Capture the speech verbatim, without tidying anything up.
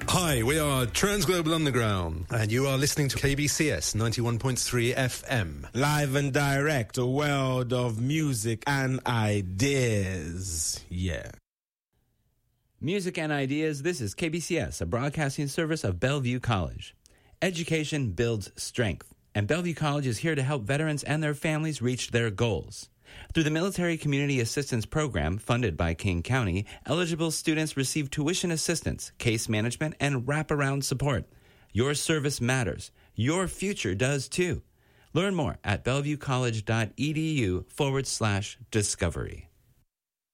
Hi, we are Transglobal Underground, and you are listening to K B C S ninety-one point three F M. Live and direct, a world of music and ideas. Yeah. Music and ideas, this is K B C S, a broadcasting service of Bellevue College. Education builds strength, and Bellevue College is here to help veterans and their families reach their goals. Through the Military Community Assistance Program, funded by King County, eligible students receive tuition assistance, case management, and wraparound support. Your service matters. Your future does too. Learn more at bellevuecollege.edu forward slash discovery.